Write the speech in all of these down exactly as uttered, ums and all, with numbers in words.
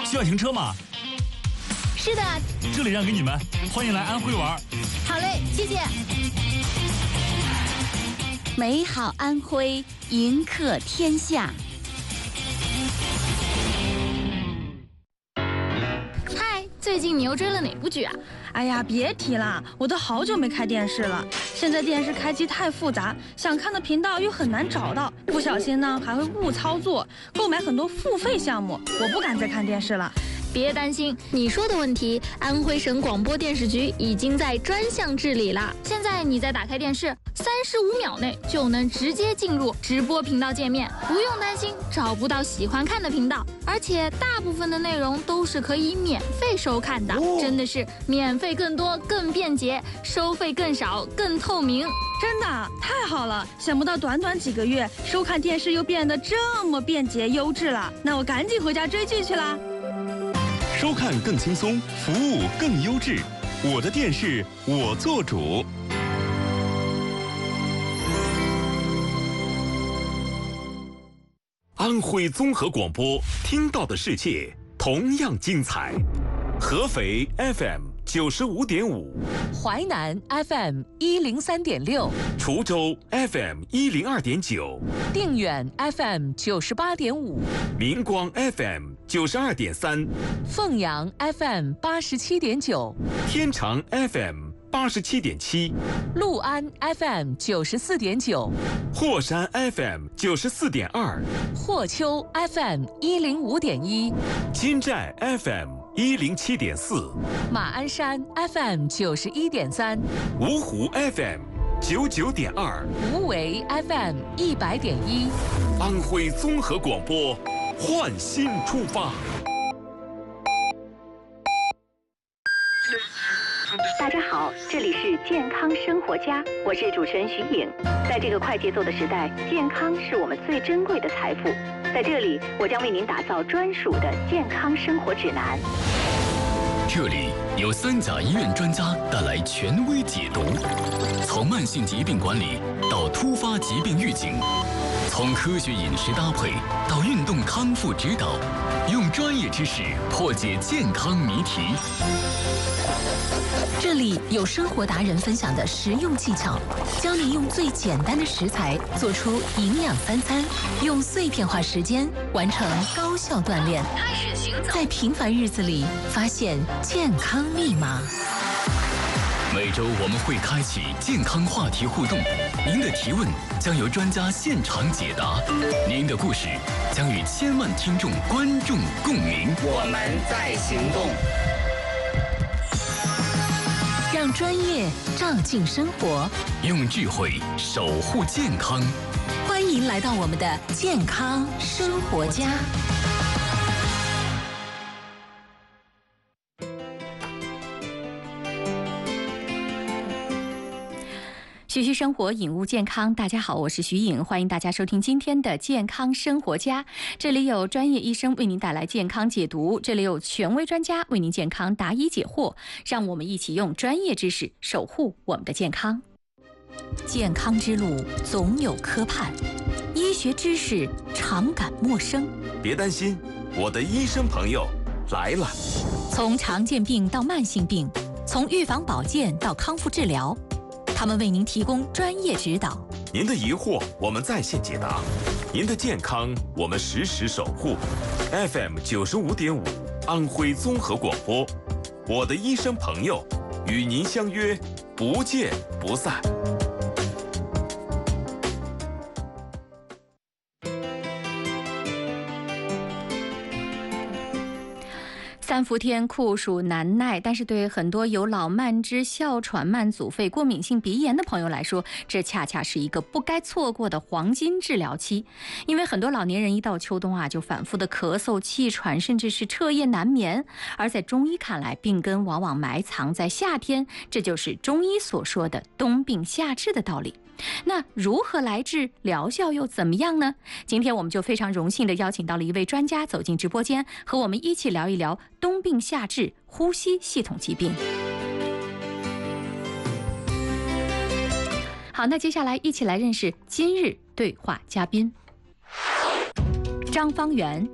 需要停车吗？ 是的， 这里让给你们，欢迎来安徽玩。 好嘞，谢谢。 美好安徽，迎客天下。 嗨，最近你又追了哪部剧啊？ 哎呀，别提了，我都好久没开电视了。现在电视开机太复杂，想看的频道又很难找到，不小心呢还会误操作，购买很多付费项目，我不敢再看电视了。 别担心，你说的问题，安徽省广播电视局已经在专项治理了。现在你再打开电视，三十五秒内就能直接进入直播频道界面，不用担心找不到喜欢看的频道，而且大部分的内容都是可以免费收看的，哦、真的是免费更多、更便捷，收费更少、更透明。 真的太好了！想不到短短几个月，收看电视又变得这么便捷优质了。那我赶紧回家追剧去啦。 收看更轻松，服务更优质，我的电视我做主。 安徽综合广播，听到的世界同样精彩。合肥 F M 九十五点五， 淮南 F M 一零三点六， 滁州 F M 一零二点九， 定远 F M 九十八点五， 明光 F M 九十二点三， 凤阳 F M 八十七点九， 天长 F M 八十七点七， 六安 F M 九十四点九， 霍山 F M 九十四点二， 霍丘 F M 一零五点一， 金寨 F M 一零七点四， 马鞍山 F M 九十一点三， 芜湖 F M 九九点二， 无为 F M 一百点一， 安徽综合广播，焕新出发。 大家好，这里是健康生活家，我是主持人徐颖。在这个快节奏的时代，健康是我们最珍贵的财富。在这里，我将为您打造专属的健康生活指南。 这里有三甲医院专家带来权威解读，从慢性疾病管理到突发疾病预警，从科学饮食搭配到运动康复指导，用专业知识破解健康谜题。 这里有生活达人分享的实用技巧，教你用最简单的食材做出营养三餐，用碎片化时间完成高效锻炼，开始行走，在平凡日子里发现健康密码。 每周我们会开启健康话题互动，您的提问将由专家现场解答，您的故事将与千万听众观众共鸣。 我们在行动。 让专业照进生活， 用智慧守护健康。 欢迎来到我们的健康生活家。 徐徐生活，引悟健康。大家好，我是徐颖，欢迎大家收听今天的健康生活家。这里有专业医生为您带来健康解读，这里有权威专家为您健康答疑解惑，让我们一起用专业知识守护我们的健康。健康之路总有磕绊，医学知识常感陌生。 别担心，我的医生朋友来了。 从常见病到慢性病，从预防保健到康复治疗，他们为您提供专业指导。 您的疑惑我们在线解答，您的健康我们实时守护。F M 九十五点五，安徽综合广播，我的医生朋友，与您相约，不见不散。 三伏天酷暑难耐，但是对很多有老慢支、哮喘、慢阻肺、过敏性鼻炎的朋友来说，这恰恰是一个不该错过的黄金治疗期。因为很多老年人一到秋冬啊，就反复的咳嗽、气喘，甚至是彻夜难眠。而在中医看来，病根往往埋藏在夏天，这就是中医所说的冬病夏治的道理。那如何来治，疗效又怎么样呢？今天我们就非常荣幸地邀请到了一位专家走进直播间，和我们一起聊一聊冬病夏治呼吸系统疾病。好，那接下来一起来认识今日对话嘉宾。张方圆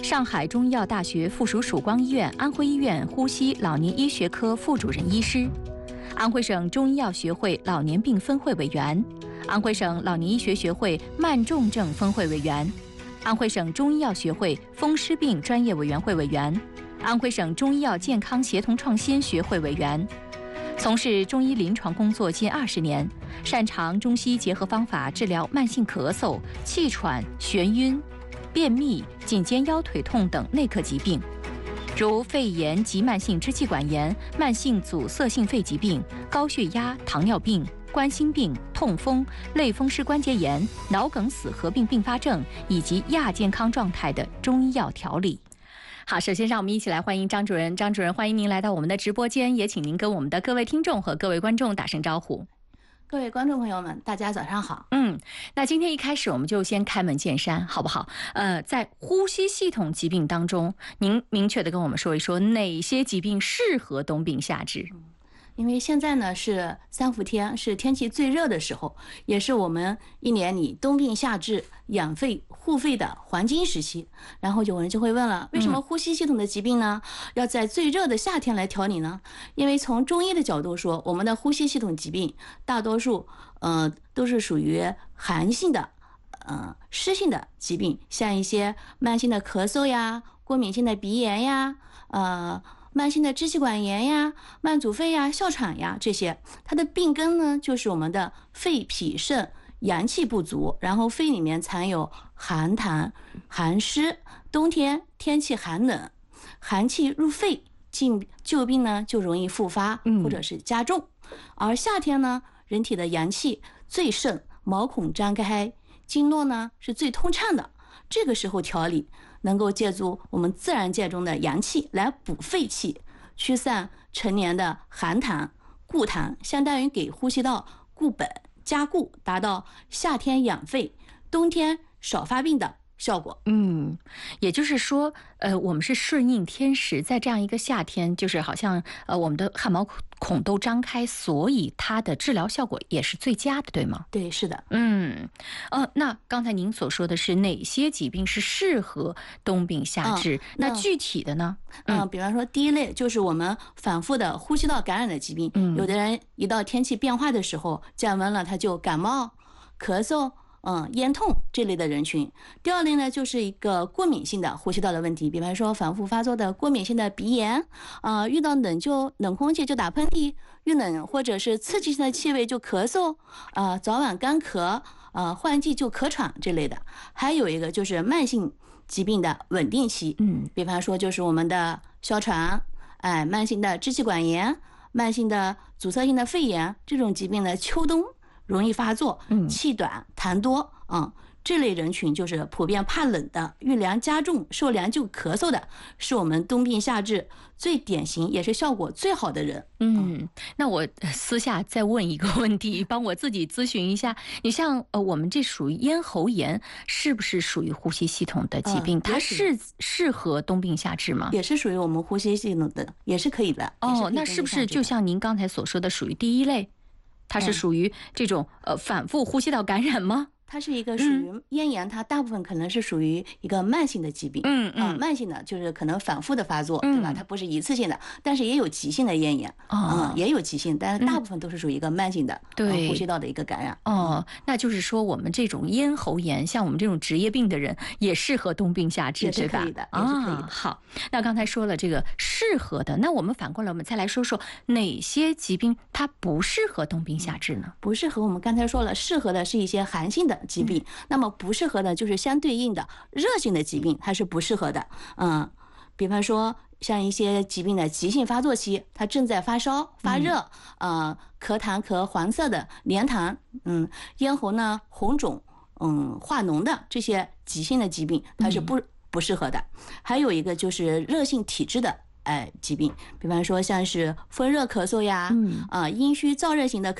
上海中医药大学附属曙光医院安徽医院呼吸老年医学科副主任医师，安徽省中医药学会老年病分会委员，安徽省老年医学学会慢重症分会委员，安徽省中医药学会风湿病专业委员会委员，安徽省中医药健康协同创新学会委员。从事中医临床工作近二十年，擅长中西结合方法治疗慢性咳嗽、气喘、眩晕、便秘、颈肩腰腿痛等内科疾病，如肺炎及慢性支气管炎、慢性阻塞性肺疾病、高血压、糖尿病、冠心病、痛风、类风湿关节炎、脑梗死合并并发症以及亚健康状态的中医药调理。好，首先让我们一起来欢迎张主任。张主任，欢迎您来到我们的直播间，也请您跟我们的各位听众和各位观众打声招呼。 各位观众朋友们，大家早上好。 嗯，那今天一开始我们就先开门见山，好不好？呃，在呼吸系统疾病当中，您明确的跟我们说一说哪些疾病适合冬病夏治？ 因为现在呢是三伏天，是天气最热的时候，也是我们一年里冬病夏治、养肺护肺的黄金时期。然后有人就会问了，为什么呼吸系统的疾病呢，嗯、要在最热的夏天来调理呢？因为从中医的角度说，我们的呼吸系统疾病大多数呃都是属于寒性的、呃湿性的疾病，像一些慢性的咳嗽呀、过敏性的鼻炎呀、呃。慢性的支气管炎呀、慢阻肺呀、哮喘呀，这些它的病根呢，就是我们的肺脾肾阳气不足，然后肺里面藏有寒痰、寒湿，冬天天气寒冷，寒气入肺，进旧病呢就容易复发或者是加重。而夏天呢，人体的阳气最盛，毛孔张开，经络呢是最通畅的，这个时候调理能够借助我们自然界中的阳气来补肺气，驱散陈年的寒痰、固痰，相当于给呼吸道固本加固，达到夏天养肺、冬天少发病的效果。 嗯，也就是说，呃，我们是顺应天时，在这样一个夏天，就是好像呃我们的汗毛孔都张开，所以它的治疗效果也是最佳的，对吗？ 对，是的。 嗯，呃，那刚才您所说的是哪些疾病是适合冬病夏治？嗯、那, 那具体的呢？ 嗯、呃，比方说第一类就是我们反复的呼吸道感染的疾病，嗯、有的人一到天气变化的时候，降温了，他就感冒、咳嗽。嗯，咽痛这类的人群。第二类呢，就是一个过敏性的呼吸道的问题，比方说反复发作的过敏性的鼻炎，啊、呃，遇到冷就冷空气就打喷嚏，遇冷或者是刺激性的气味就咳嗽，啊、呃，早晚干咳，呃，换季就咳喘这类的。还有一个就是慢性疾病的稳定期，嗯，比方说就是我们的哮喘，哎，慢性的支气管炎，慢性的阻塞性的肺炎这种疾病呢，秋冬容易发作，气短痰多啊、嗯，这类人群就是普遍怕冷的，遇凉加重，受凉就咳嗽的，是我们冬病夏治最典型也是效果最好的人。 嗯，那我私下再问一个问题，帮我自己咨询一下。你像呃，我们这属于咽喉炎，是不是属于呼吸系统的疾病？嗯、它是适合冬病夏治吗？ 也是属于我们呼吸系统的，也是可以的。 哦，那是不是就像您刚才所说的，属于第一类？它是属于这种呃反复呼吸道感染吗？ 它是一个属于咽炎，它大部分可能是属于一个慢性的疾病，嗯嗯、呃，慢性的就是可能反复的发作，对吧？它不是一次性的，但是也有急性的咽炎，啊、嗯，也有急性，但是大部分都是属于一个慢性的，对、呃、呼吸道的一个感染。 哦，那就是说我们这种咽喉炎，像我们这种职业病的人，也适合冬病夏治，对吧？ 也是可以的，也是可以的。 好，那刚才说了这个适合的，那我们反过来，我们再来说说哪些疾病它不适合冬病夏治呢？ 不适合，我们刚才说了，适合的是一些寒性的疾病，嗯、那么不适合的就是相对应的热性的疾病，它是不适合的。嗯，比方说像一些疾病的急性发作期，它正在发烧、发热，嗯、呃，咳痰咳黄色的黏痰，嗯，咽喉呢红肿，嗯，化脓的这些急性的疾病，它是不、嗯、不适合的。还有一个就是热性体质的。哎，疾病，比方说像是风热咳嗽呀，嗯啊、呃，阴虚燥热型的